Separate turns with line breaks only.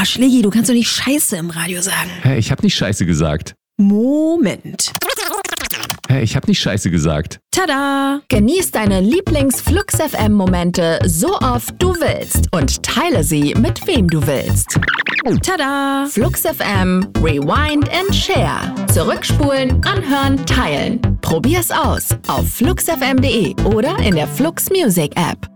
Schlägi, du kannst doch nicht Scheiße im Radio sagen.
Hä, ich hab nicht Scheiße gesagt.
Moment.
Hä, ich hab nicht Scheiße gesagt.
Tada!
Genieß deine Lieblings-Flux FM-Momente so oft du willst und teile sie mit wem du willst.
Tada!
Flux FM, Rewind and Share. Zurückspulen, anhören, teilen. Probier's aus auf fluxfm.de oder in der Flux Music App.